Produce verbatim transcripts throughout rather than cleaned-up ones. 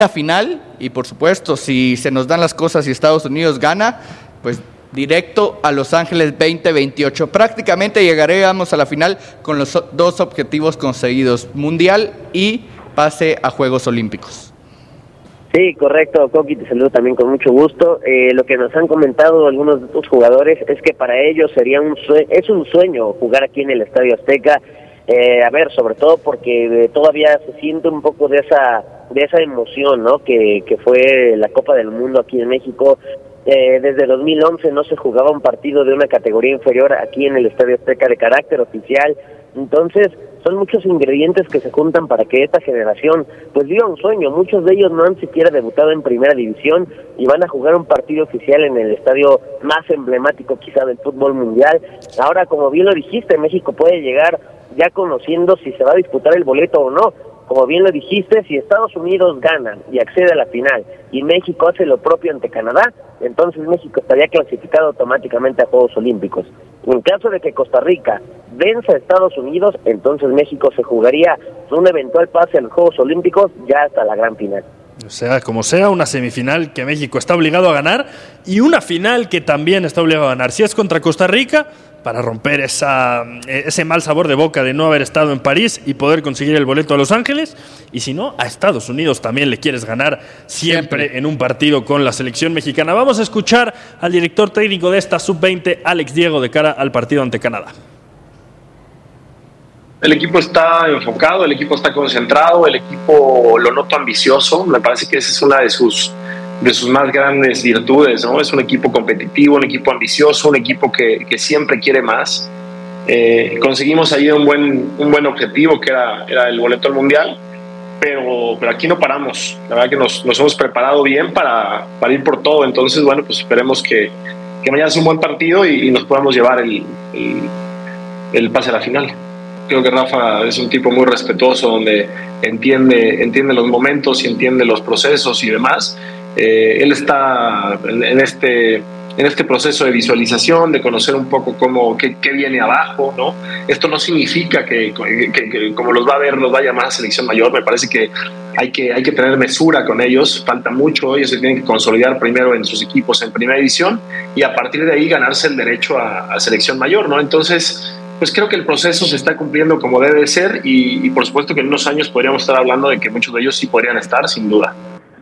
la final y por supuesto si se nos dan las cosas y Estados Unidos gana, pues directo a Los Ángeles veinte veintiocho. Prácticamente llegaremos a la final con los dos objetivos conseguidos, mundial y pase a Juegos Olímpicos. Sí, correcto, Coqui, te saludo también con mucho gusto. Eh, lo que nos han comentado algunos de tus jugadores es que para ellos sería un sueño, es un sueño jugar aquí en el Estadio Azteca. Eh, a ver, sobre todo porque eh, todavía se siente un poco de esa de esa emoción, ¿no? Que, que fue la Copa del Mundo aquí en México. Eh, desde dos mil once no se jugaba un partido de una categoría inferior aquí en el Estadio Azteca de carácter oficial. Entonces, son muchos ingredientes que se juntan para que esta generación pues viva un sueño. Muchos de ellos no han siquiera debutado en primera división y van a jugar un partido oficial en el estadio más emblemático quizá del fútbol mundial. Ahora, como bien lo dijiste, México puede llegar ya conociendo si se va a disputar el boleto o no. Como bien lo dijiste, si Estados Unidos gana y accede a la final y México hace lo propio ante Canadá, entonces México estaría clasificado automáticamente a Juegos Olímpicos. En caso de que Costa Rica venza a Estados Unidos, entonces México se jugaría un eventual pase a los Juegos Olímpicos ya hasta la gran final. O sea, como sea, una semifinal que México está obligado a ganar y una final que también está obligado a ganar. Si es contra Costa Rica, para romper esa, ese mal sabor de boca de no haber estado en París y poder conseguir el boleto a Los Ángeles, y si no, a Estados Unidos también le quieres ganar siempre, siempre en un partido con la selección mexicana. Vamos a escuchar al director técnico de esta sub veinte, Alex Diego, de cara al partido ante Canadá. El equipo está enfocado, el equipo está concentrado, el equipo lo noto ambicioso. Me parece que esa es una de sus, de sus más grandes virtudes, ¿no? Es un equipo competitivo, un equipo ambicioso, un equipo que, que siempre quiere más. Eh, conseguimos ahí un buen, un buen objetivo, que era, era el boleto al Mundial, pero, pero aquí no paramos. La verdad que nos, nos hemos preparado bien para, para ir por todo. Entonces, bueno, pues esperemos que, que mañana sea un buen partido y, y nos podamos llevar el, el, el pase a la final. Creo que Rafa es un tipo muy respetuoso, donde entiende, entiende los momentos y entiende los procesos y demás. Eh, él está en, en, este, en este proceso de visualización, de conocer un poco cómo, qué, qué viene abajo, ¿no? Esto no significa que, que, que como los va a ver, los va a llamar a selección mayor. Me parece que hay que, hay que tener mesura con ellos. Falta mucho, ellos se tienen que consolidar primero en sus equipos en primera división y a partir de ahí ganarse el derecho a, a selección mayor, ¿no? Entonces, pues creo que el proceso se está cumpliendo como debe ser y, y por supuesto que en unos años podríamos estar hablando de que muchos de ellos sí podrían estar, sin duda.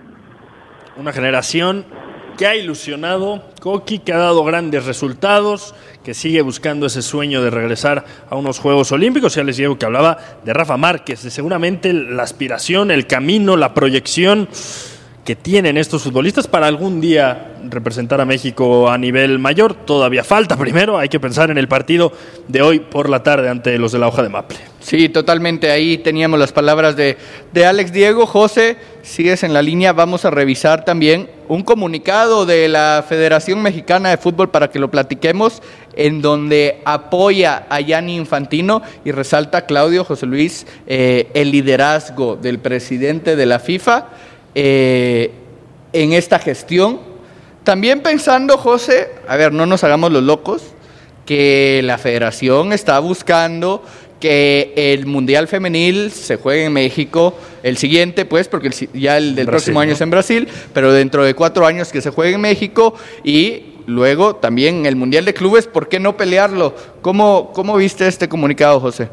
Una generación que ha ilusionado, Coqui, que ha dado grandes resultados, que sigue buscando ese sueño de regresar a unos Juegos Olímpicos. Ya les digo que hablaba de Rafa Márquez, de seguramente la aspiración, el camino, la proyección que tienen estos futbolistas para algún día representar a México a nivel mayor. Todavía falta. Primero hay que pensar en el partido de hoy por la tarde ante los de la Hoja de Maple. Sí, totalmente. Ahí teníamos las palabras de, de Alex Diego. José, sigues en la línea. Vamos a revisar también un comunicado de la Federación Mexicana de Fútbol para que lo platiquemos, en donde apoya a Gianni Infantino y resalta, Claudio, José Luis, eh, el liderazgo del presidente de la FIFA Eh, en esta gestión. También pensando, José, a ver, no nos hagamos los locos, que la federación está buscando que el Mundial Femenil se juegue en México, el siguiente pues, porque el, ya el del Brasil, próximo año, ¿no?, es en Brasil, pero dentro de cuatro años que se juegue en México, y luego también el Mundial de Clubes, ¿por qué no pelearlo? ¿Cómo, cómo viste este comunicado, José?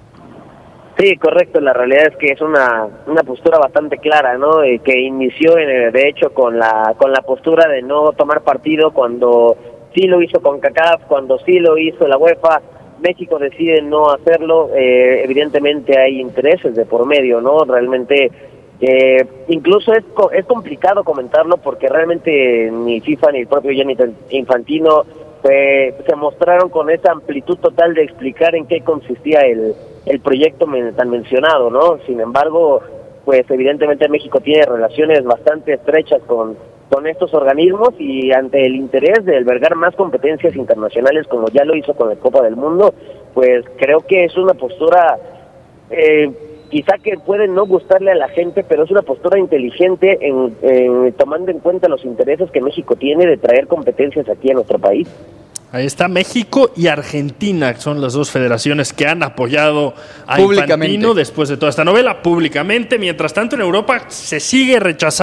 Sí, correcto. La realidad es que es una una postura bastante clara, ¿no? Eh, que inició, en, de hecho, con la con la postura de no tomar partido cuando sí lo hizo CONCACAF, cuando sí lo hizo la UEFA. México decide no hacerlo. Eh, evidentemente hay intereses de por medio, ¿no? Realmente, eh, incluso es es complicado comentarlo porque realmente ni FIFA ni el propio Gianni Infantino eh, se mostraron con esa amplitud total de explicar en qué consistía el el proyecto tan mencionado, ¿no? Sin embargo, pues evidentemente México tiene relaciones bastante estrechas con, con estos organismos, y ante el interés de albergar más competencias internacionales, como ya lo hizo con la Copa del Mundo, pues creo que es una postura, eh, quizá que puede no gustarle a la gente, pero es una postura inteligente en, en tomando en cuenta los intereses que México tiene de traer competencias aquí a nuestro país. Ahí está México y Argentina, que son las dos federaciones que han apoyado a Públicamente. Infantino después de toda esta novela, públicamente. Mientras tanto, en Europa se sigue rechazando